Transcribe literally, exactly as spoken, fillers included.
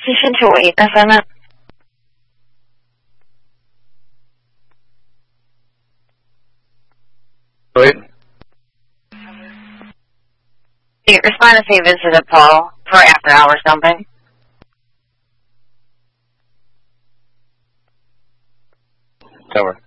七三九eight F M。 喂。 You respond to say visited Paul for after hours something. Over.